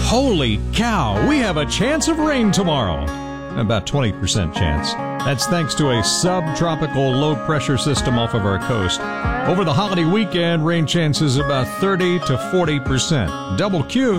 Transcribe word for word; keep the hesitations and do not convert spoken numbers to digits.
Holy cow, we have a chance of rain tomorrow. About twenty percent chance. That's thanks to a subtropical low-pressure system off of our coast. Over the holiday weekend, rain chances about thirty to forty percent. Double Q